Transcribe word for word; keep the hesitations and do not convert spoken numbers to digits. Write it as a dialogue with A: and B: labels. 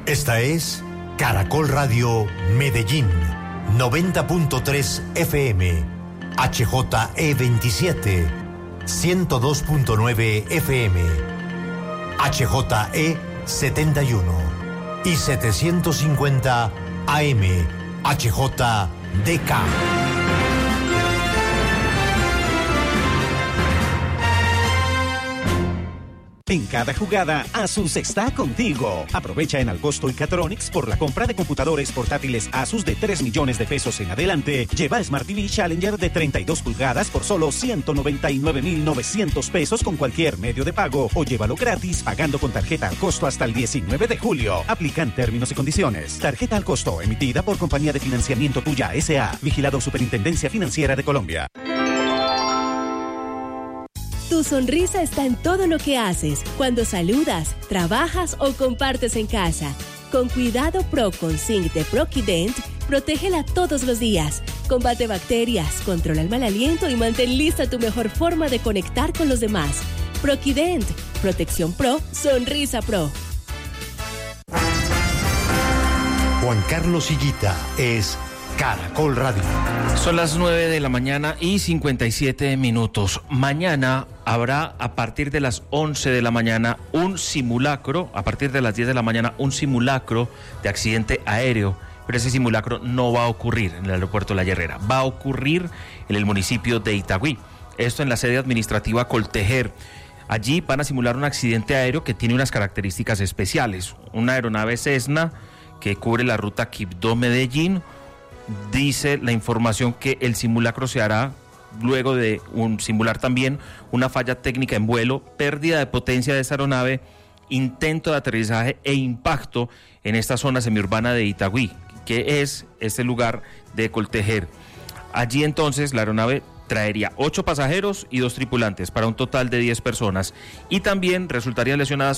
A: Esta es Caracol Radio Medellín, noventa punto tres F M, H J E veintisiete, ciento dos punto nueve F M, H J E setenta y uno y setecientos cincuenta A M, H J D K.
B: En cada jugada, Asus está contigo. Aprovecha en Algosto y Catronics por la compra de computadores portátiles Asus de tres millones de pesos en adelante. Lleva Smart T V Challenger de treinta y dos pulgadas por solo ciento noventa y nueve mil novecientos pesos con cualquier medio de pago o llévalo gratis pagando con tarjeta al costo hasta el diecinueve de julio. Aplican términos y condiciones. Tarjeta al costo emitida por Compañía de Financiamiento Tuya S A. Vigilado Superintendencia Financiera de Colombia.
C: Tu sonrisa está en todo lo que haces, cuando saludas, trabajas o compartes en casa. Con Cuidado Pro con Zinc de Proquident, protégela todos los días. Combate bacterias, controla el mal aliento y mantén lista tu mejor forma de conectar con los demás. Proquident, protección pro, sonrisa pro.
A: Juan Carlos Higuita es Caracol Radio.
D: Son las nueve de la mañana y cincuenta y siete minutos. Mañana habrá a partir de las once de la mañana un simulacro, a partir de las diez de la mañana un simulacro de accidente aéreo, pero ese simulacro no va a ocurrir en el aeropuerto de La Herrera, va a ocurrir en el municipio de Itagüí, esto en la sede administrativa Coltejer. Allí van a simular un accidente aéreo que tiene unas características especiales, una aeronave Cessna que cubre la ruta Quibdó-Medellín. Dice la información que el simulacro se hará luego de un simular también una falla técnica en vuelo, pérdida de potencia de esa aeronave, intento de aterrizaje e impacto en esta zona semiurbana de Itagüí, que es este lugar de Coltejer. Allí entonces la aeronave traería ocho pasajeros y dos tripulantes para un total de diez personas y también resultarían lesionadas